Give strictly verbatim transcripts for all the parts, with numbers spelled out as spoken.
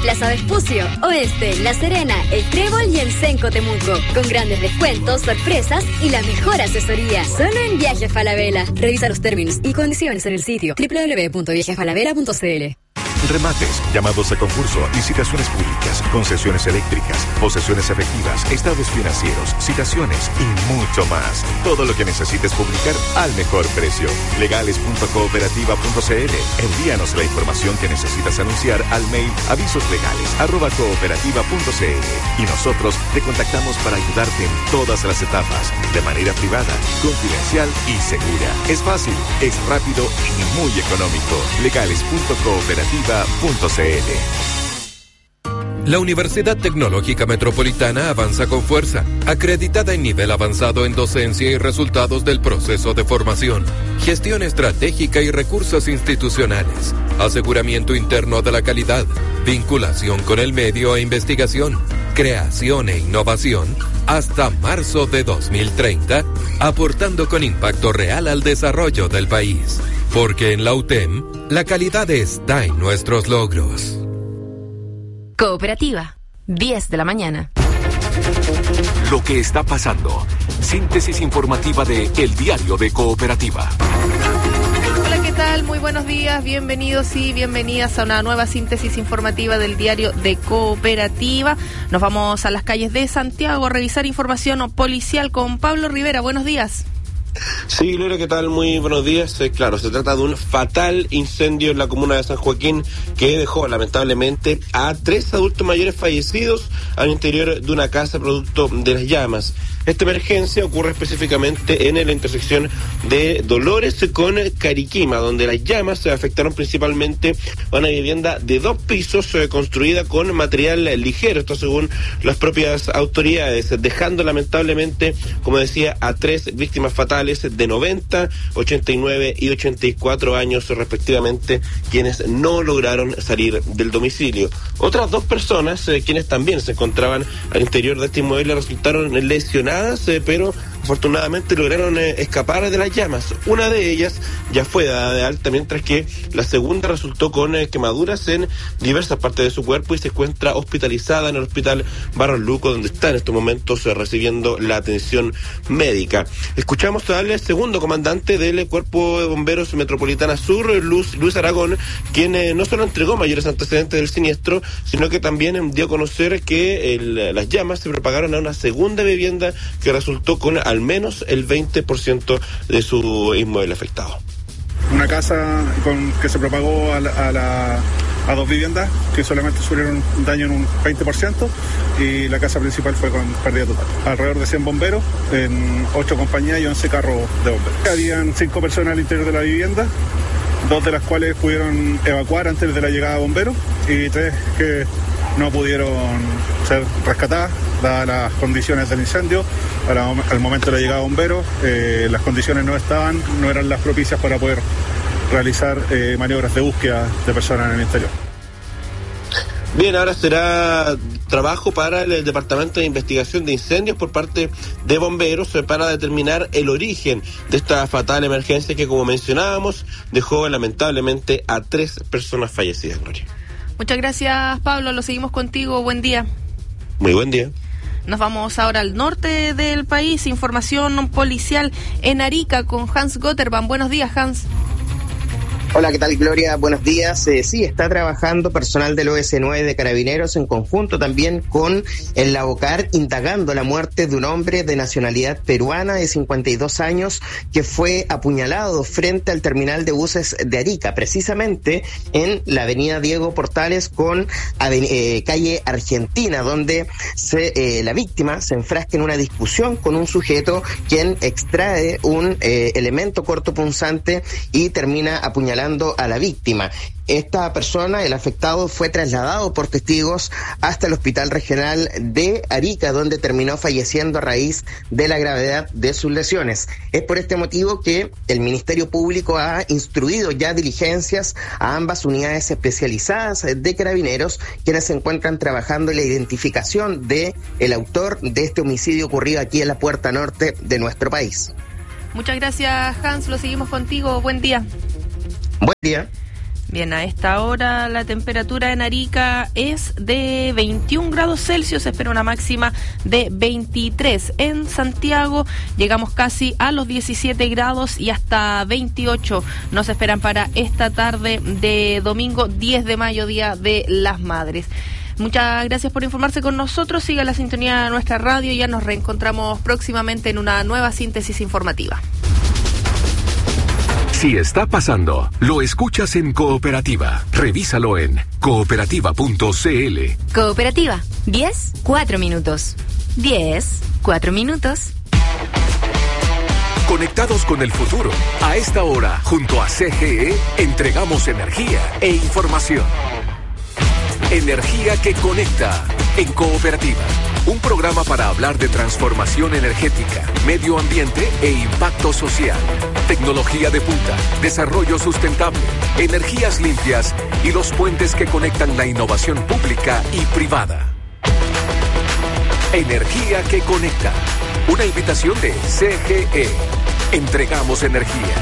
Plaza Vespucio, Oeste, La Serena, El Trébol y el Cenco Temuco, con grandes descuentos, sorpresas y la mejor asesoría. Solo en Viajes Falabella. Revisa los términos y condiciones en el sitio doble u doble u doble u punto viajes falabella punto c l. Remates, llamados a concurso, licitaciones públicas, concesiones eléctricas, posesiones efectivas, estados financieros, citaciones y mucho más. Todo lo que necesites publicar al mejor precio. legales punto cooperativa punto c l. Envíanos la información que necesitas anunciar al mail avisoslegales arroba cooperativa punto c l y nosotros te contactamos para ayudarte en todas las etapas, de manera privada, confidencial y segura. Es fácil, es rápido y muy económico. legales punto cooperativa punto c l. La Universidad Tecnológica Metropolitana avanza con fuerza, acreditada en nivel avanzado en docencia y resultados del proceso de formación, gestión estratégica y recursos institucionales, aseguramiento interno de la calidad, vinculación con el medio e investigación, creación e innovación, hasta marzo de dos mil treinta, aportando con impacto real al desarrollo del país. Porque en la U T E M, la calidad está en nuestros logros. Cooperativa, diez de la mañana. Lo que está pasando. Síntesis informativa de El Diario de Cooperativa. Hola, ¿qué tal? Muy buenos días, bienvenidos y bienvenidas a una nueva síntesis informativa del Diario de Cooperativa. Nos vamos a las calles de Santiago a revisar información policial con Pablo Rivera. Buenos días. Sí, Gloria, ¿qué tal? Muy buenos días. Eh, claro, se trata de un fatal incendio en la comuna de San Joaquín que dejó lamentablemente a tres adultos mayores fallecidos al interior de una casa producto de las llamas. Esta emergencia ocurre específicamente en la intersección de Dolores con Cariquima, donde las llamas se afectaron principalmente a una vivienda de dos pisos eh, construida con material ligero, esto según las propias autoridades, dejando lamentablemente, como decía, a tres víctimas fatales de noventa, ochenta y nueve y ochenta y cuatro años respectivamente, quienes no lograron salir del domicilio. Otras dos personas, eh, quienes también se encontraban al interior de este inmueble, resultaron lesionadas, Eh, pero afortunadamente lograron eh, escapar de las llamas. Una de ellas ya fue dada de alta, mientras que la segunda resultó con eh, quemaduras en diversas partes de su cuerpo y se encuentra hospitalizada en el hospital Barros Luco, donde está en estos momentos eh, recibiendo la atención médica. Escuchamos al segundo comandante del Cuerpo de Bomberos Metropolitana Sur, Luz, Luis Aragón, quien eh, no solo entregó mayores antecedentes del siniestro, sino que también eh, dio a conocer que el, las llamas se propagaron a una segunda vivienda que resultó con al menos el veinte por ciento de su inmueble afectado. Una casa con, que se propagó a, la, a, la, a dos viviendas que solamente sufrieron un daño en un veinte por ciento y la casa principal fue con pérdida total. Alrededor de cien bomberos en ocho compañías y once carros de bomberos. Habían cinco personas al interior de la vivienda, dos de las cuales pudieron evacuar antes de la llegada de bomberos y tres que no pudieron ser rescatadas dadas las condiciones del incendio. Para, al momento de la llegada de bomberos, eh, las condiciones no estaban, no eran las propicias para poder realizar eh, maniobras de búsqueda de personas en el interior. Bien, ahora será trabajo para el Departamento de Investigación de Incendios por parte de bomberos para determinar el origen de esta fatal emergencia que, como mencionábamos, dejó lamentablemente a tres personas fallecidas, Gloria. Muchas gracias, Pablo. Lo seguimos contigo. Buen día. Muy buen día. Nos vamos ahora al norte del país. Información policial en Arica con Hans Gotterban. Buenos días, Hans. Hola, ¿qué tal, Gloria? Buenos días. Eh, sí, está trabajando personal del O S nueve de Carabineros en conjunto también con el Lavocar, indagando la muerte de un hombre de nacionalidad peruana de cincuenta y dos años que fue apuñalado frente al terminal de buses de Arica, precisamente en la avenida Diego Portales con eh, calle Argentina, donde se, eh, la víctima se enfrasca en una discusión con un sujeto quien extrae un eh, elemento cortopunzante y termina apuñalando a la víctima. Esta persona, el afectado, fue trasladado por testigos hasta el Hospital Regional de Arica, donde terminó falleciendo a raíz de la gravedad de sus lesiones. Es por este motivo que el Ministerio Público ha instruido ya diligencias a ambas unidades especializadas de Carabineros, quienes se encuentran trabajando en la identificación de el autor de este homicidio ocurrido aquí en la puerta norte de nuestro país. Muchas gracias, Hans. Lo seguimos contigo. Buen día. Buen día. Bien, a esta hora la temperatura en Arica es de veintiún grados Celsius, se espera una máxima de veintitrés. En Santiago llegamos casi a los diecisiete grados y hasta veintiocho nos esperan para esta tarde de domingo diez de mayo, Día de las Madres. Muchas gracias por informarse con nosotros. Siga la sintonía de nuestra radio. Ya nos reencontramos próximamente en una nueva síntesis informativa. Si está pasando, lo escuchas en Cooperativa. Revísalo en cooperativa punto c l. Cooperativa, diez, cuatro minutos. diez, cuatro minutos. Conectados con el futuro. A esta hora, junto a C G E, entregamos energía e información. Energía que conecta en Cooperativa. Un programa para hablar de transformación energética, medio ambiente e impacto social. Tecnología de punta, desarrollo sustentable, energías limpias y los puentes que conectan la innovación pública y privada. Energía que conecta. Una invitación de C G E. Entregamos energía.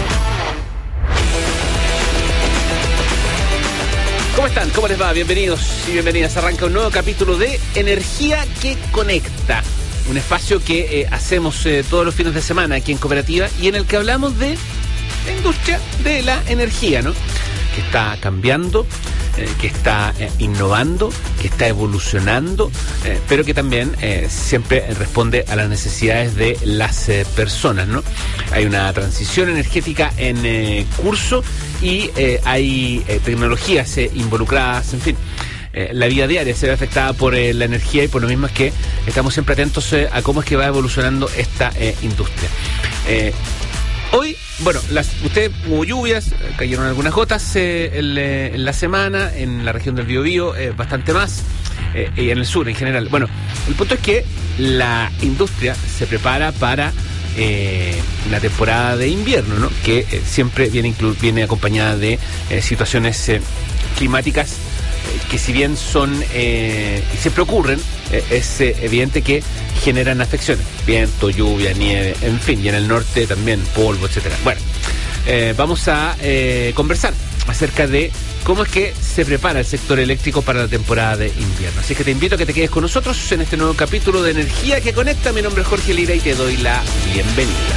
¿Cómo están? ¿Cómo les va? Bienvenidos y bienvenidas. Arranca un nuevo capítulo de Energía que Conecta. Un espacio que eh, hacemos eh, todos los fines de semana aquí en Cooperativa y en el que hablamos de la industria de la energía, ¿no? Que está cambiando, eh, que está eh, innovando, que está evolucionando, eh, pero que también eh, siempre responde a las necesidades de las eh, personas, ¿no? Hay una transición energética en eh, curso y eh, hay eh, tecnologías eh, involucradas, en fin. Eh, la vida diaria se ve afectada por eh, la energía y por lo mismo es que estamos siempre atentos eh, a cómo es que va evolucionando esta eh, industria. Eh, hoy, bueno, las, usted hubo lluvias, cayeron algunas gotas eh, en, eh, en la semana, en la región del Biobío, eh, bastante más, eh, y en el sur en general. Bueno, el punto es que la industria se prepara para Eh, la temporada de invierno, ¿no? Que eh, siempre viene, inclu- viene acompañada de eh, situaciones eh, climáticas eh, que si bien son eh, y siempre ocurren, eh, es eh, evidente que generan afecciones, viento, lluvia, nieve, en fin, y en el norte también polvo, etcétera. Bueno, eh, vamos a eh, conversar acerca de cómo es que se prepara el sector eléctrico para la temporada de invierno. Así que te invito a que te quedes con nosotros en este nuevo capítulo de Energía que Conecta. Mi nombre es Jorge Lira y te doy la bienvenida.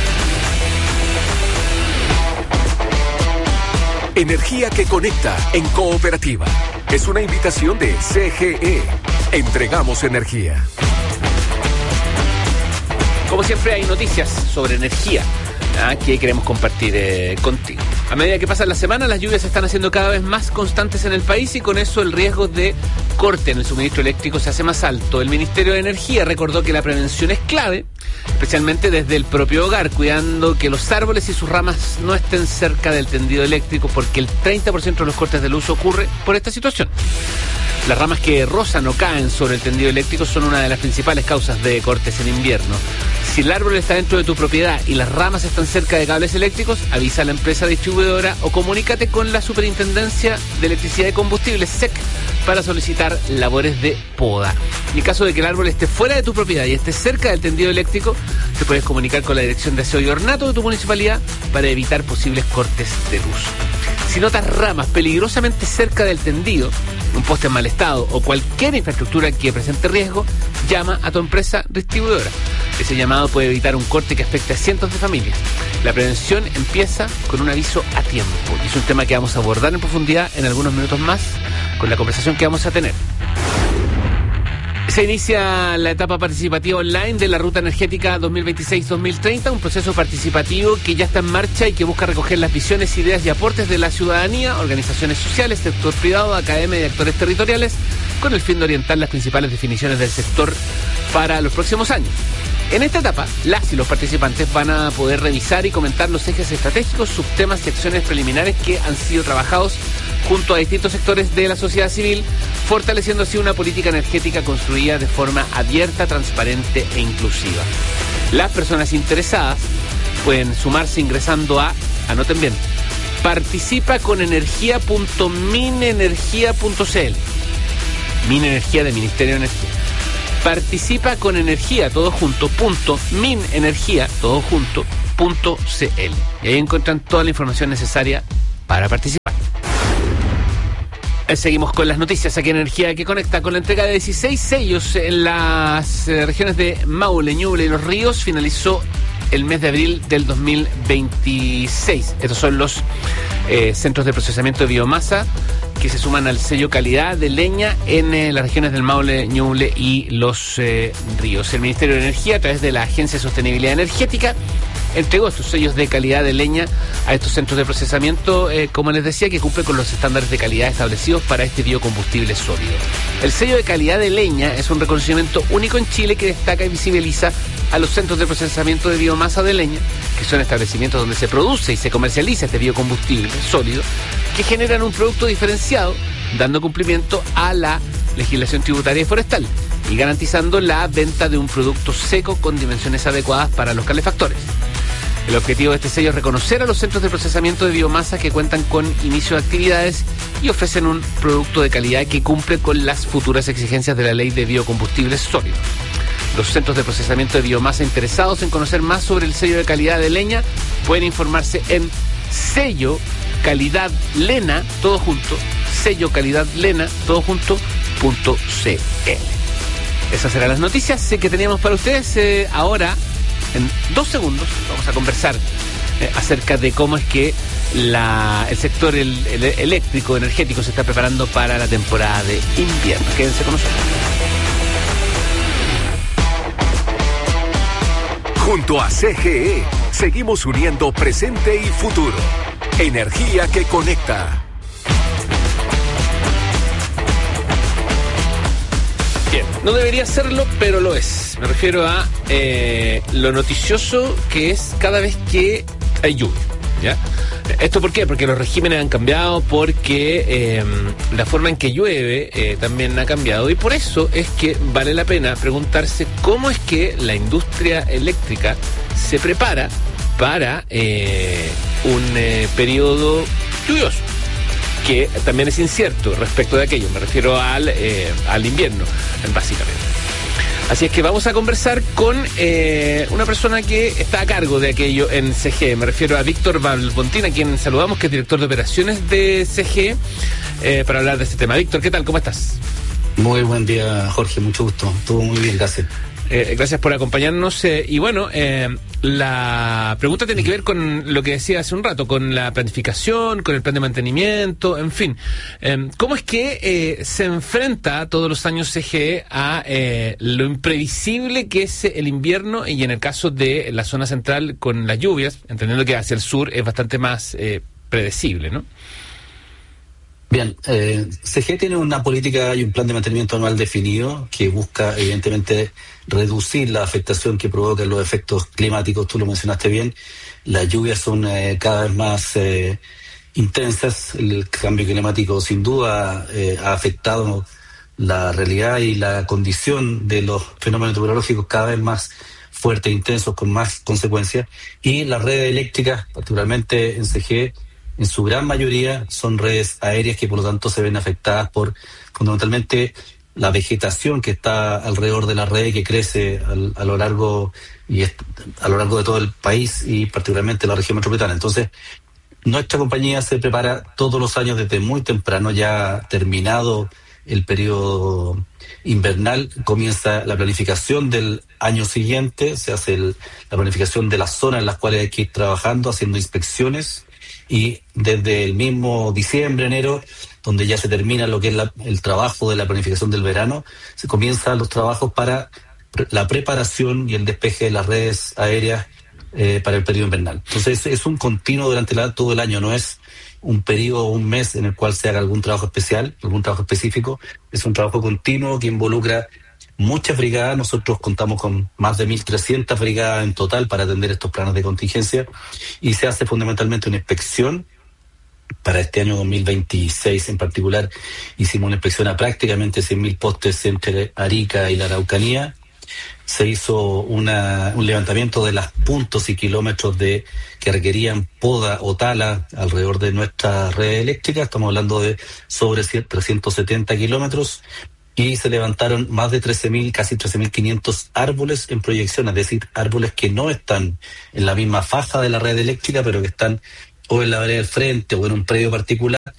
Energía que Conecta en Cooperativa. Es una invitación de C G E. Entregamos energía. Como siempre hay noticias sobre energía ¿ah? que queremos compartir eh, contigo. A medida que pasa la semana, las lluvias se están haciendo cada vez más constantes en el país y con eso el riesgo de corte en el suministro eléctrico se hace más alto. El Ministerio de Energía recordó que la prevención es clave, especialmente desde el propio hogar, cuidando que los árboles y sus ramas no estén cerca del tendido eléctrico, porque el treinta por ciento de los cortes de luz ocurre por esta situación. Las ramas que rozan o caen sobre el tendido eléctrico son una de las principales causas de cortes en invierno. Si el árbol está dentro de tu propiedad y las ramas están cerca de cables eléctricos, avisa a la empresa distribuidora o comunícate con la Superintendencia de Electricidad y Combustibles, S E C, para solicitar labores de poda. En el caso de que el árbol esté fuera de tu propiedad y esté cerca del tendido eléctrico, te puedes comunicar con la Dirección de Aseo y Ornato de tu municipalidad para evitar posibles cortes de luz. Si notas ramas peligrosamente cerca del tendido, un poste en mal estado o cualquier infraestructura que presente riesgo, llama a tu empresa distribuidora. Ese llamado puede evitar un corte que afecte a cientos de familias. La prevención empieza con un aviso a tiempo y es un tema que vamos a abordar en profundidad en algunos minutos más con la conversación que vamos a tener. Se inicia la etapa participativa online de la Ruta Energética dos mil veintiséis dos mil treinta, un proceso participativo que ya está en marcha y que busca recoger las visiones, ideas y aportes de la ciudadanía, organizaciones sociales, sector privado, academia y actores territoriales, con el fin de orientar las principales definiciones del sector para los próximos años. En esta etapa, las y los participantes van a poder revisar y comentar los ejes estratégicos, subtemas y acciones preliminares que han sido trabajados junto a distintos sectores de la sociedad civil, fortaleciendo así una política energética construida de forma abierta, transparente e inclusiva. Las personas interesadas pueden sumarse ingresando a, anoten bien, participa con energía punto minenergia punto c l. Minenergia de Ministerio de Energía. Participa con energía, todo junto, punto, minenergia, todo junto, punto cl. Y ahí encuentran toda la información necesaria para participar. Seguimos con las noticias aquí en Energía que Conecta. Con la entrega de dieciséis sellos en las eh, regiones de Maule, Ñuble y Los Ríos, finalizó el mes de abril del dos mil veintiséis. Estos son los eh, centros de procesamiento de biomasa que se suman al sello calidad de leña en eh, las regiones del Maule, Ñuble y Los eh, Ríos. El Ministerio de Energía, a través de la Agencia de Sostenibilidad Energética, entregó estos sellos de calidad de leña a estos centros de procesamiento, eh, como les decía, que cumple con los estándares de calidad establecidos para este biocombustible sólido. El sello de calidad de leña es un reconocimiento único en Chile que destaca y visibiliza a los centros de procesamiento de biomasa de leña, que son establecimientos donde se produce y se comercializa este biocombustible sólido, que generan un producto diferenciado, dando cumplimiento a la legislación tributaria y forestal y garantizando la venta de un producto seco con dimensiones adecuadas para los calefactores. El objetivo de este sello es reconocer a los centros de procesamiento de biomasa que cuentan con inicio de actividades y ofrecen un producto de calidad que cumple con las futuras exigencias de la Ley de Biocombustibles Sólidos. Los centros de procesamiento de biomasa interesados en conocer más sobre el sello de calidad de leña pueden informarse en sello calidad lena, todo junto, sello calidad lena, todo junto, punto cl. Esas serán las noticias que teníamos para ustedes. Eh, ahora, en dos segundos, vamos a conversar eh, acerca de cómo es que la, el sector el, el eléctrico, energético, se está preparando para la temporada de invierno. Quédense con nosotros. Junto a C G E, seguimos uniendo presente y futuro. Energía que conecta. Bien, no debería serlo, pero lo es. Me refiero a eh, lo noticioso que es cada vez que hay lluvia, ¿ya? ¿Esto por qué? Porque los regímenes han cambiado, porque eh, la forma en que llueve eh, también ha cambiado, y por eso es que vale la pena preguntarse cómo es que la industria eléctrica se prepara para eh, un eh, periodo lluvioso, que también es incierto respecto de aquello. Me refiero al, eh, al invierno, básicamente. Así es que vamos a conversar con eh, una persona que está a cargo de aquello en C G E. Me refiero a Víctor Valpontín, a quien saludamos, que es director de operaciones de C G E, eh, para hablar de este tema. Víctor, ¿qué tal? ¿Cómo estás? Muy buen día, Jorge. Mucho gusto. Todo muy bien, gracias. Eh, gracias por acompañarnos. Eh, y bueno, eh, la pregunta tiene que ver con lo que decía hace un rato, con la planificación, con el plan de mantenimiento, en fin. Eh, ¿Cómo es que eh, se enfrenta todos los años C G E a eh, lo imprevisible que es el invierno, y en el caso de la zona central con las lluvias, entendiendo que hacia el sur es bastante más eh, predecible, ¿no? Bien, eh, C G E tiene una política y un plan de mantenimiento anual definido que busca, evidentemente, reducir la afectación que provocan los efectos climáticos. Tú lo mencionaste bien, las lluvias son eh, cada vez más eh, intensas. El cambio climático sin duda eh, ha afectado la realidad y la condición de los fenómenos meteorológicos cada vez más fuertes e intensos, con más consecuencias. Y las redes eléctricas, particularmente en C G E, en su gran mayoría son redes aéreas que por lo tanto se ven afectadas por fundamentalmente la vegetación que está alrededor de la red, que crece al, a lo largo y est- a lo largo de todo el país y particularmente la región metropolitana. Entonces, nuestra compañía se prepara todos los años desde muy temprano. Ya terminado el periodo invernal, comienza la planificación del año siguiente, se hace el, la planificación de las zonas en las cuales hay que ir trabajando, haciendo inspecciones. Y desde el mismo diciembre, enero, donde ya se termina lo que es la, el trabajo de la planificación del verano, se comienzan los trabajos para pre- la preparación y el despeje de las redes aéreas eh, para el periodo invernal. Entonces es un continuo durante la, todo el año, no es un periodo o un mes en el cual se haga algún trabajo especial, algún trabajo específico. Es un trabajo continuo que involucra muchas brigadas. Nosotros contamos con más de mil trescientas brigadas en total para atender estos planes de contingencia, y se hace fundamentalmente una inspección. Para este año dos mil veintiséis en particular hicimos una inspección a prácticamente cien mil postes entre Arica y la Araucanía. Se hizo una, un levantamiento de los puntos y kilómetros de que requerían poda o tala alrededor de nuestra red eléctrica. Estamos hablando de sobre trescientos setenta kilómetros. Y se levantaron más de trece mil, casi trece mil quinientos árboles en proyección, es decir, árboles que no están en la misma faja de la red eléctrica, pero que están o en la vereda del frente o en un predio particular,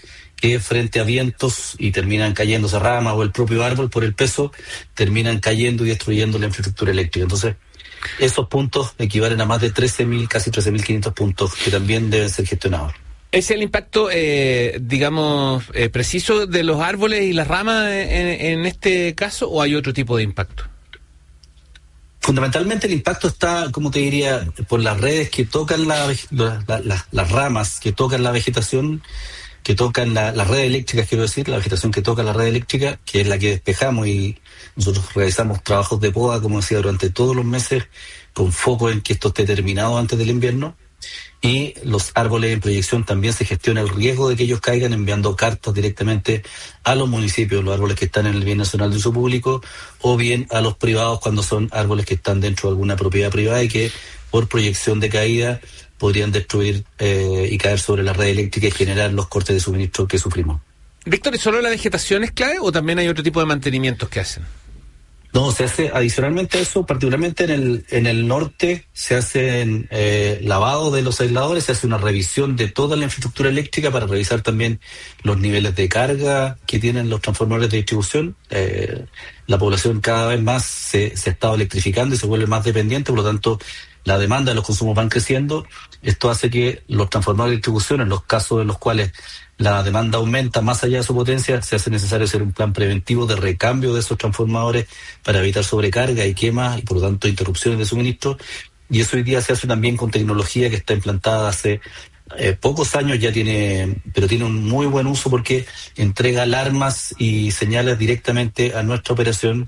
que frente a vientos y terminan cayéndose ramas o el propio árbol por el peso, terminan cayendo y destruyendo la infraestructura eléctrica. Entonces, esos puntos equivalen a más de trece mil, casi trece mil quinientos puntos que también deben ser gestionados. ¿Es el impacto, eh, digamos, eh, preciso de los árboles y las ramas en, en este caso, o hay otro tipo de impacto? Fundamentalmente el impacto está, como te diría, por las redes que tocan la, la, la, las ramas, que tocan la vegetación, que tocan la, las redes eléctricas, quiero decir, la vegetación que toca la red eléctrica, que es la que despejamos, y nosotros realizamos trabajos de poda, como decía, durante todos los meses, con foco en que esto esté terminado antes del invierno. Y los árboles en proyección también se gestiona el riesgo de que ellos caigan enviando cartas directamente a los municipios, los árboles que están en el bien nacional de uso público, o bien a los privados cuando son árboles que están dentro de alguna propiedad privada y que por proyección de caída podrían destruir eh, y caer sobre la red eléctrica y generar los cortes de suministro que sufrimos. Víctor, ¿y solo la vegetación es clave o también hay otro tipo de mantenimientos que hacen? No, se hace adicionalmente a eso, particularmente en el en el norte, se hacen eh, lavado de los aisladores, se hace una revisión de toda la infraestructura eléctrica para revisar también los niveles de carga que tienen los transformadores de distribución. Eh, la población cada vez más se, se está electrificando y se vuelve más dependiente, por lo tanto la demanda de los consumos van creciendo. Esto hace que los transformadores de distribución, en los casos en los cuales la demanda aumenta más allá de su potencia, se hace necesario hacer un plan preventivo de recambio de esos transformadores para evitar sobrecarga y quemas y por lo tanto interrupciones de suministro. Y eso hoy día se hace también con tecnología que está implantada hace eh, pocos años, ya tiene, pero tiene un muy buen uso porque entrega alarmas y señales directamente a nuestra operación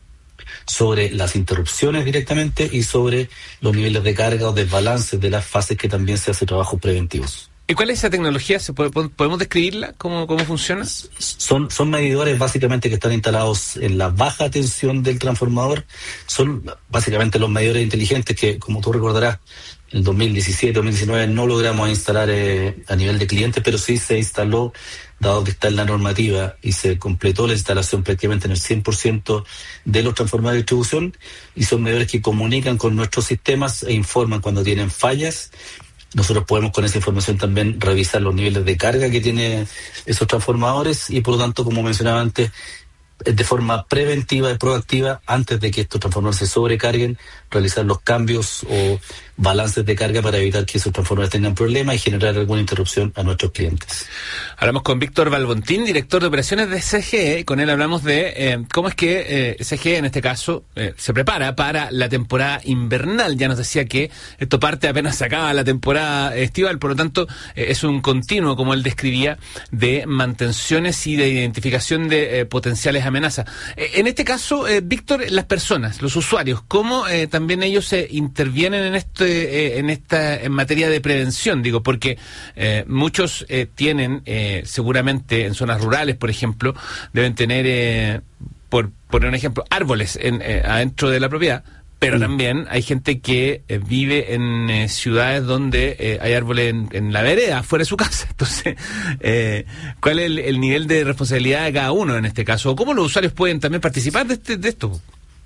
sobre las interrupciones directamente y sobre los niveles de carga o desbalances de las fases, que también se hace trabajos preventivos. ¿Y cuál es esa tecnología? ¿Se puede, ¿Podemos describirla? ¿Cómo, cómo funciona? Son, son medidores básicamente que están instalados en la baja tensión del transformador. Son básicamente los medidores inteligentes que, como tú recordarás, en el dos mil diecisiete, dos mil diecinueve no logramos instalar eh, a nivel de clientes, pero sí se instaló, dado que está en la normativa, y se completó la instalación prácticamente en el cien por ciento de los transformadores de distribución, y son medidores que comunican con nuestros sistemas e informan cuando tienen fallas. Nosotros podemos con esa información también revisar los niveles de carga que tienen esos transformadores y, por lo tanto, como mencionaba antes, de forma preventiva y proactiva, antes de que estos transformadores se sobrecarguen, realizar los cambios o balances de carga para evitar que esos transformadores tengan problemas y generar alguna interrupción a nuestros clientes. Hablamos con Víctor Balbontín, director de operaciones de C G E, y con él hablamos de eh, cómo es que eh, C G E, en este caso, eh, se prepara para la temporada invernal. Ya nos decía que esto parte apenas se acaba la temporada estival, por lo tanto, eh, es un continuo, como él describía, de mantenciones y de identificación de eh, potenciales amenazas. Eh, en este caso, eh, Víctor, las personas, los usuarios, ¿cómo eh, también ellos se eh, intervienen en esto? Eh, en esta en materia de prevención, digo, porque eh, muchos eh, tienen eh, seguramente en zonas rurales, por ejemplo, deben tener, eh, por poner un ejemplo, árboles en, eh, adentro de la propiedad, pero mm. también hay gente que eh, vive en eh, ciudades donde eh, hay árboles en, en la vereda, afuera de su casa. Entonces, eh, ¿cuál es el, el nivel de responsabilidad de cada uno en este caso? ¿O cómo los usuarios pueden también participar de, este, de esto?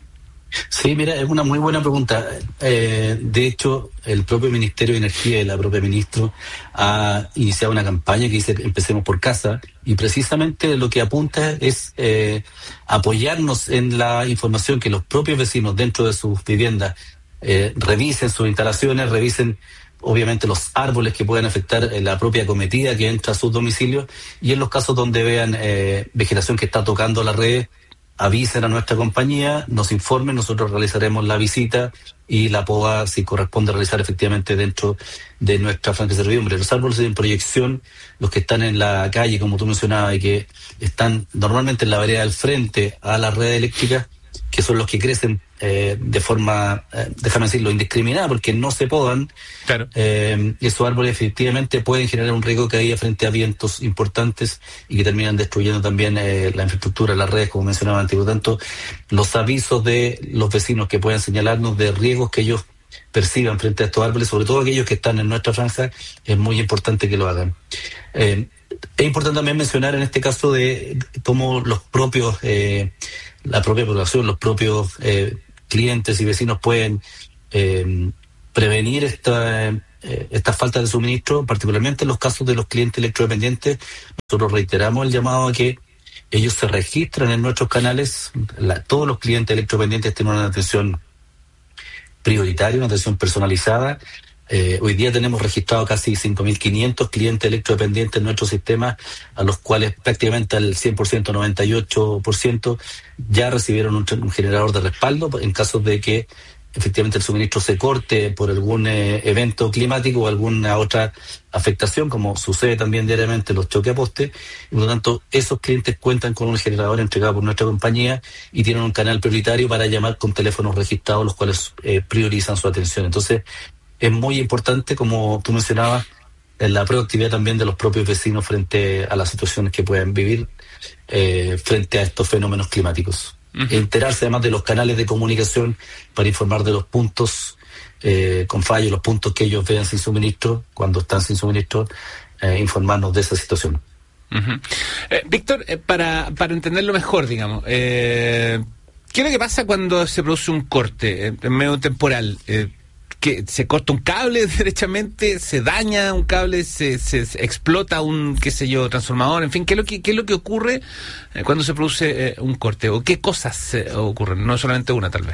Sí, mira, es una muy buena pregunta. Eh, de hecho, el propio Ministerio de Energía y la propia ministra ha iniciado una campaña que dice empecemos por casa, y precisamente lo que apunta es eh, apoyarnos en la información que los propios vecinos dentro de sus viviendas eh, revisen sus instalaciones, revisen obviamente los árboles que puedan afectar la propia acometida que entra a sus domicilios, y en los casos donde vean eh, vegetación que está tocando la red, avisen a nuestra compañía, nos informen, nosotros realizaremos la visita y la poda si corresponde realizar efectivamente dentro de nuestra franja de servidumbre. Los árboles en proyección, los que están en la calle, como tú mencionabas, y que están normalmente en la vereda del frente a la red eléctrica, que son los que crecen eh, de forma, eh, déjame decirlo, indiscriminada, porque no se podan. Claro. Eh, esos árboles efectivamente pueden generar un riesgo de caída frente a vientos importantes y que terminan destruyendo también eh, la infraestructura, las redes, como mencionaba antes. Por lo tanto, los avisos de los vecinos que puedan señalarnos de riesgos que ellos perciban frente a estos árboles, sobre todo aquellos que están en nuestra franja, es muy importante que lo hagan. Eh, es importante también mencionar en este caso de cómo los propios, eh, la propia población, los propios eh, clientes y vecinos pueden eh, prevenir esta, eh, esta falta de suministro, particularmente en los casos de los clientes electrodependientes, nosotros reiteramos el llamado a que ellos se registran en nuestros canales. La, todos los clientes electrodependientes tienen una atención prioritaria, una atención personalizada. Eh, hoy día tenemos registrado casi cinco mil quinientos clientes electrodependientes en nuestro sistema, a los cuales prácticamente al cien por ciento, noventa y ocho por ciento ya recibieron un, un generador de respaldo en caso de que efectivamente el suministro se corte por algún eh, evento climático o alguna otra afectación, como sucede también diariamente los choques a poste. Y por lo tanto, esos clientes cuentan con un generador entregado por nuestra compañía y tienen un canal prioritario para llamar con teléfonos registrados, los cuales eh, priorizan su atención. Entonces, es muy importante, como tú mencionabas, en la proactividad también de los propios vecinos frente a las situaciones que pueden vivir eh, frente a estos fenómenos climáticos. Uh-huh. Enterarse además de los canales de comunicación para informar de los puntos eh, con fallo, los puntos que ellos vean sin suministro, cuando están sin suministro, eh, informarnos de esa situación. Uh-huh. Eh, Víctor, eh, para, para entenderlo mejor, digamos, eh, ¿qué es lo que pasa cuando se produce un corte eh, en medio temporal? Eh, que se corta un cable derechamente, se daña un cable, se, se, se explota un, qué sé yo, transformador, en fin, ¿qué es lo que, qué es lo que ocurre eh, cuando se produce eh, un corte? ¿O qué cosas eh, ocurren? No solamente una, tal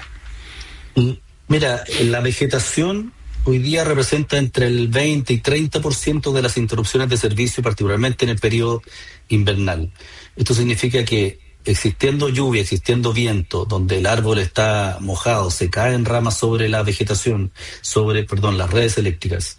vez. Mira, la vegetación hoy día representa entre el veinte y treinta por ciento de las interrupciones de servicio, particularmente en el periodo invernal. Esto significa que existiendo lluvia, existiendo viento, donde el árbol está mojado, se caen ramas sobre la vegetación, sobre, perdón, las redes eléctricas,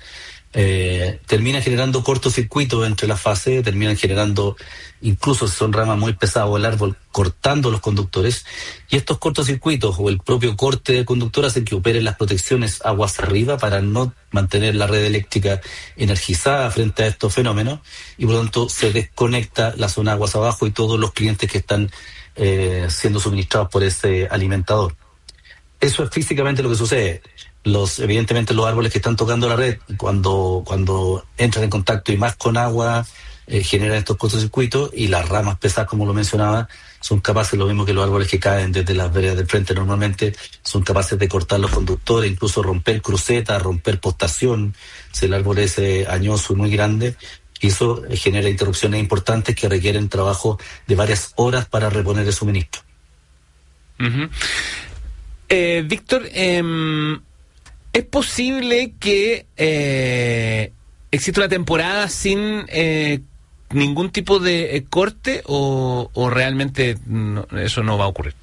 eh, termina generando cortocircuitos entre las fases, terminan generando, incluso si son ramas muy pesadas o el árbol, cortando los conductores, y estos cortocircuitos o el propio corte del conductor hacen que operen las protecciones aguas arriba para no mantener la red eléctrica energizada frente a estos fenómenos, y por lo tanto se desconecta la zona aguas abajo y todos los clientes que están eh, siendo suministrados por ese alimentador. Eso es físicamente lo que sucede. Los, evidentemente los árboles que están tocando la red, cuando, cuando entran en contacto y más con agua, eh, generan estos cortocircuitos, y las ramas pesadas, como lo mencionaba, son capaces, lo mismo que los árboles que caen desde las veredas del frente normalmente, son capaces de cortar los conductores, incluso romper crucetas, romper postación, si el árbol es eh, añoso y muy grande, y eso eh, genera interrupciones importantes que requieren trabajo de varias horas para reponer el suministro. Uh-huh. eh, Víctor, eh... ¿es posible que eh, exista una temporada sin eh, ningún tipo de eh, corte o, o realmente no, eso no va a ocurrir?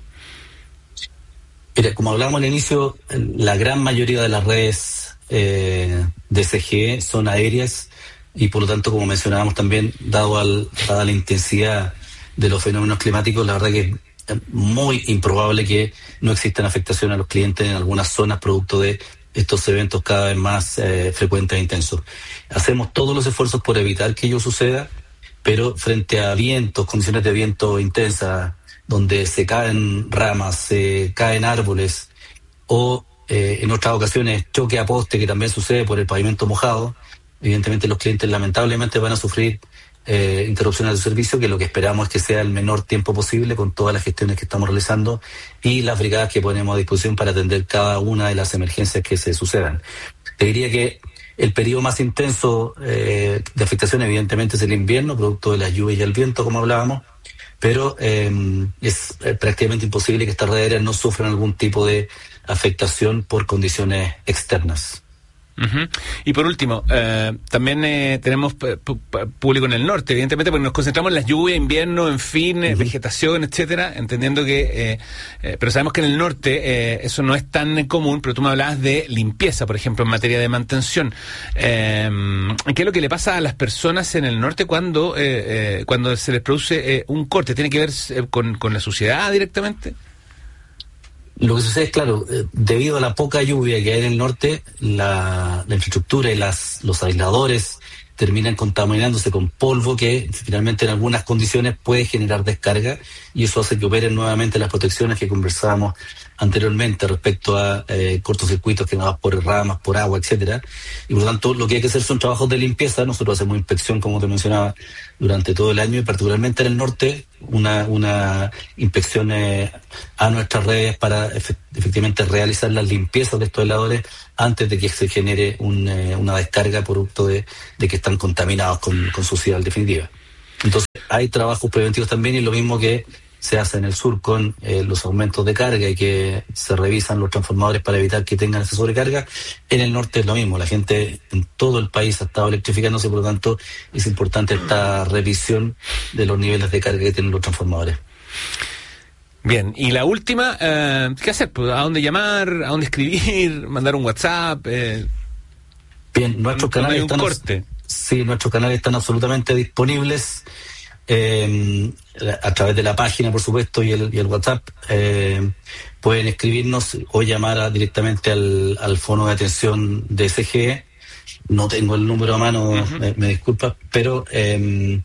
Mira, como hablábamos al inicio, la gran mayoría de las redes eh, de C G E son aéreas y por lo tanto, como mencionábamos también, dado al, dada la intensidad de los fenómenos climáticos, la verdad que es muy improbable que no existan afectaciones a los clientes en algunas zonas producto de estos eventos cada vez más eh, frecuentes e intensos. Hacemos todos los esfuerzos por evitar que ello suceda, pero frente a vientos, condiciones de viento intensas, donde se caen ramas, se caen árboles, o eh, en otras ocasiones choque a poste, que también sucede por el pavimento mojado, evidentemente los clientes lamentablemente van a sufrir eh, interrupciones de servicio, que lo que esperamos es que sea el menor tiempo posible con todas las gestiones que estamos realizando y las brigadas que ponemos a disposición para atender cada una de las emergencias que se sucedan. Te diría que el periodo más intenso eh, de afectación evidentemente es el invierno, producto de las lluvias y el viento, como hablábamos, pero eh, es prácticamente imposible que estas redes aéreas no sufran algún tipo de afectación por condiciones externas. Uh-huh. Y por último, eh, también eh, tenemos p- p- público en el norte, evidentemente, porque nos concentramos en las lluvias, invierno, en fin, uh-huh. vegetación, etcétera, entendiendo que, eh, eh, pero sabemos que en el norte eh, eso no es tan común, pero tú me hablabas de limpieza, por ejemplo, en materia de mantención. Eh, ¿Qué es lo que le pasa a las personas en el norte cuando, eh, eh, cuando se les produce eh, un corte? ¿Tiene que ver eh, con, con la suciedad directamente? Lo que sucede es, claro, eh, debido a la poca lluvia que hay en el norte, la, la infraestructura y las, los aisladores terminan contaminándose con polvo que finalmente en algunas condiciones puede generar descarga, y eso hace que operen nuevamente las protecciones que conversábamos anteriormente respecto a eh, cortocircuitos generados por ramas, por agua, etcétera. Y por lo tanto lo que hay que hacer son trabajos de limpieza. Nosotros hacemos inspección, como te mencionaba, durante todo el año, y particularmente en el norte, una, una inspección eh, a nuestras redes para efe- efectivamente realizar las limpiezas de estos heladores antes de que se genere un, eh, una descarga producto de, de que están contaminados con, con suciedad definitiva. Entonces hay trabajos preventivos también, y lo mismo que se hace en el sur con eh, los aumentos de carga y que se revisan los transformadores para evitar que tengan esa sobrecarga. En el norte es lo mismo, la gente en todo el país ha estado electrificándose, por lo tanto es importante esta revisión de los niveles de carga que tienen los transformadores. Bien, y la última, eh, ¿qué hacer? Pues, ¿a dónde llamar? ¿A dónde escribir? ¿Mandar un WhatsApp? Eh, Bien, nuestros canales un están... corte. Sí, nuestros canales están absolutamente disponibles. Eh, a través de la página, por supuesto, y el, y el WhatsApp. Eh, pueden escribirnos o llamar a, directamente al, al fono de atención de S G E. No tengo el número a mano, uh-huh. me, me disculpa, pero eh,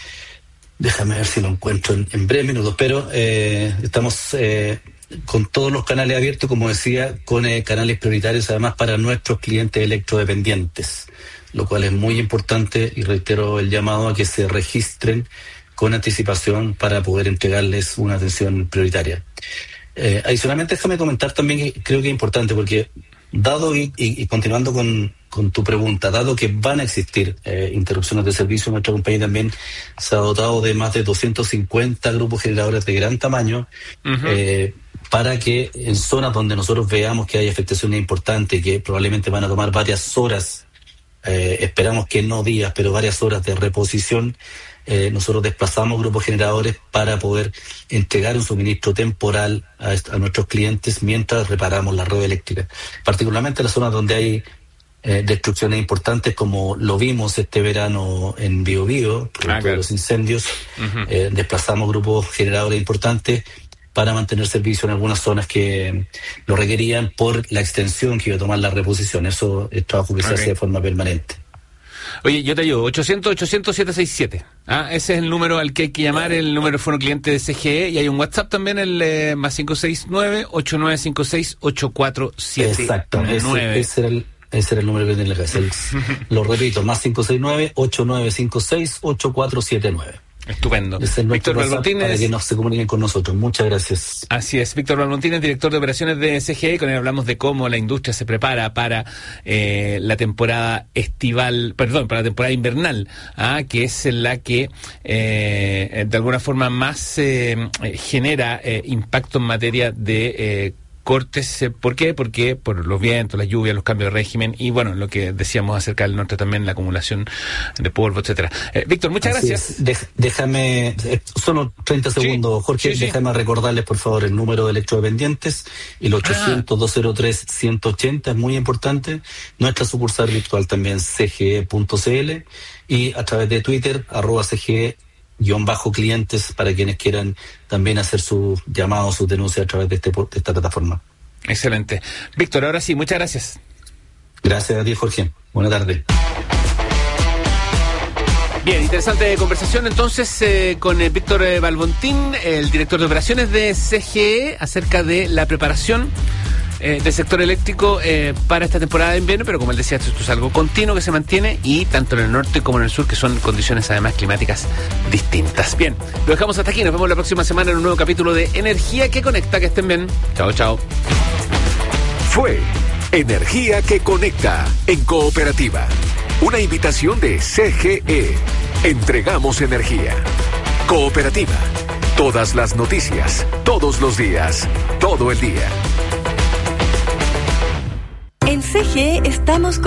déjame ver si lo encuentro en, en breves minutos. Pero eh, estamos eh, con todos los canales abiertos, como decía, con eh, canales prioritarios además para nuestros clientes electrodependientes, lo cual es muy importante, y reitero el llamado a que se registren con anticipación para poder entregarles una atención prioritaria. Eh, adicionalmente, déjame comentar también que creo que es importante, porque dado y, y, y continuando con, con tu pregunta, dado que van a existir eh, interrupciones de servicio, nuestra compañía también se ha dotado de más de doscientos cincuenta grupos generadores de gran tamaño, uh-huh. eh, para que en zonas donde nosotros veamos que hay afectaciones importantes, que probablemente van a tomar varias horas, eh, esperamos que no días, pero varias horas de reposición, Eh, nosotros desplazamos grupos generadores para poder entregar un suministro temporal a, est- a nuestros clientes mientras reparamos la red eléctrica. Particularmente en las zonas donde hay eh, destrucciones importantes, como lo vimos este verano en Biobío, por ah, claro. los incendios, uh-huh. eh, desplazamos grupos generadores importantes para mantener servicio en algunas zonas que lo requerían por la extensión que iba a tomar la reposición. Eso es trabajo que okay. se hace de forma permanente. Oye, yo te ayudo, ochocientos, ochocientos, setecientos sesenta y siete. Ah, ese es el número al que hay que llamar, el número de fono cliente de C G E, y hay un WhatsApp también, el eh, más cinco seis nueve, ocho nueve cinco seis, ocho cuatro siete nueve. Exacto, ese, ese, era el, ese era el número que tiene la casa. Lo repito, más cinco seis nueve, ocho nueve cinco seis, ocho cuatro siete nueve. Estupendo. Es Víctor Balbontines, para que nos se comuniquen con nosotros. Muchas gracias. Así es, Víctor Balbontines, director de operaciones de C G E. Con él hablamos de cómo la industria se prepara para eh, la temporada estival, perdón, para la temporada invernal, ¿ah? que es la que eh, de alguna forma más eh, genera eh, impacto en materia de eh, cortes. ¿Por qué? Porque por los vientos, las lluvias, los cambios de régimen y, bueno, lo que decíamos acerca del norte también, la acumulación de polvo, etcétera. Eh, Víctor, muchas Así gracias. De, déjame, eh, solo treinta segundos, sí, Jorge, sí, sí. déjame recordarles, por favor, el número de electrodependientes, el ochocientos, doscientos tres, ciento ochenta, es muy importante. Nuestra sucursal virtual también, c g e punto c l, y a través de Twitter, arroba cge guión bajo clientes, para quienes quieran también hacer sus llamados, sus denuncias a través de, este, de esta plataforma. Excelente. Víctor, ahora sí, muchas gracias. Gracias a ti, Jorge. Buenas tardes. Bien, interesante conversación entonces eh, con eh, Víctor eh, Balbontín, el director de operaciones de C G E, acerca de la preparación eh, del sector eléctrico eh, para esta temporada de invierno, pero como él decía, esto es algo continuo que se mantiene, y tanto en el norte como en el sur, que son condiciones además climáticas distintas. Bien, lo dejamos hasta aquí, nos vemos la próxima semana en un nuevo capítulo de Energía que Conecta. Que estén bien. Chao, chao. Fue Energía que Conecta en Cooperativa. Una invitación de C G E. Entregamos energía. Cooperativa. Todas las noticias, todos los días, todo el día. En C G E estamos con